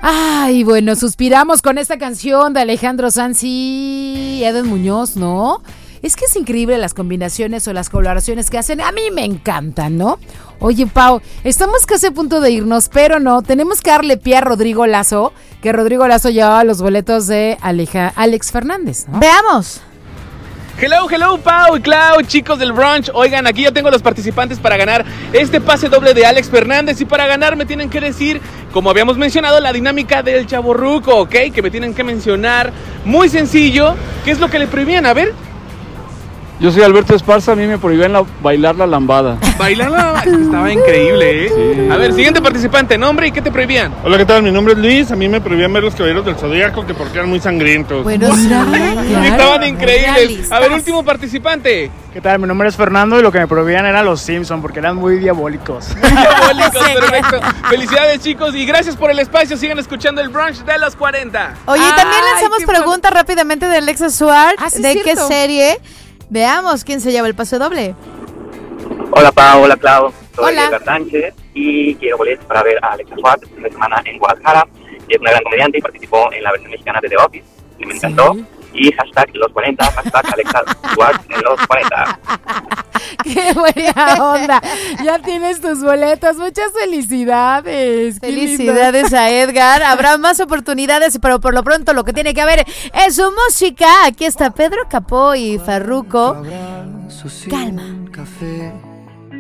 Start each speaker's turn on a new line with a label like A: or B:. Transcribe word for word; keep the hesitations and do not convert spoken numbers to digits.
A: Ay, bueno, suspiramos con esta canción de Alejandro Sanz y Eden Muñoz, ¿no? Es que es increíble las combinaciones o las colaboraciones que hacen. A mí me encantan, ¿no? Oye, Pau, estamos casi a punto de irnos, pero no, tenemos que darle pie a Rodrigo Lazo, que Rodrigo Lazo llevaba los boletos de Aleja, Alex Fernández, ¿no?
B: Veamos.
C: Hello, hello, Pau y Clau, chicos del brunch. Oigan, aquí ya tengo los participantes para ganar este pase doble de Alex Fernández. Y para ganar me tienen que decir, como habíamos mencionado, la dinámica del chavorruco, ¿ok? Que me tienen que mencionar, muy sencillo, ¿qué es lo que le prohibían? A ver.
D: Yo soy Alberto Esparza, a mí me prohibían la, bailar la lambada.
C: ¿Bailar la lambada? Estaba increíble, ¿eh? Sí. A ver, siguiente participante, nombre y qué te prohibían.
E: Hola, ¿qué tal? Mi nombre es Luis, a mí me prohibían ver los caballeros del Zodíaco que porque eran muy sangrientos.
A: Bueno, sí, claro.
C: Estaban increíbles. A ver, último participante.
F: ¿Qué tal? Mi nombre es Fernando y lo que me prohibían eran los Simpson porque eran muy diabólicos.
C: Muy diabólicos, perfecto. Felicidades, chicos, y gracias por el espacio. Sigan escuchando el brunch de los cuarenta.
B: Oye,
A: Ay,
B: también lanzamos pregunta por... rápidamente de Alexa Suárez.
A: Ah, sí,
B: ¿de
A: cierto.
B: qué serie? Veamos quién se lleva el pase doble.
G: Hola, Pau, hola, Clau. Soy
B: Hola.
G: Edgar Sánchez y quiero boletos para ver a Alexa Suárez esta semana en Guadalajara. Es una gran comediante y participó en la versión mexicana de The Office y me encantó.
A: Sí.
G: Y hashtag los cuarenta, hashtag Alexa Suárez en los cuarenta.
A: ¡Qué buena onda! Ya tienes tus boletos. Muchas felicidades. Qué
B: Felicidades a Edgar. Habrá más oportunidades, pero por lo pronto lo que tiene que haber es su música. Aquí está Pedro Capó y Farruko. Calma.